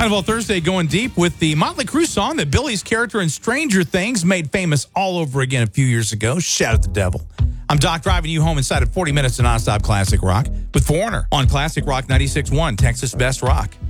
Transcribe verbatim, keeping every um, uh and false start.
Carnival Thursday going deep with the Motley Crue song that Billy's character in Stranger Things made famous all over again a few years ago. Shout at the devil. I'm Doc, driving you home inside of forty minutes of nonstop classic rock with Foreigner on Classic Rock ninety-six point one, Texas Best Rock.